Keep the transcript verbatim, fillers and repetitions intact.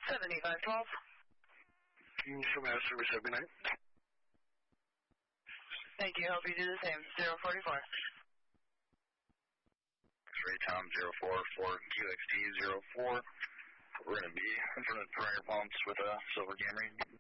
seventy-five twelve. Show me how service have good night. Thank you. Hope you do the same. zero forty-four. X-ray Tom zero four four Q X T zero four. We're going to be in front of the Premier Pumps with a Silver Camry.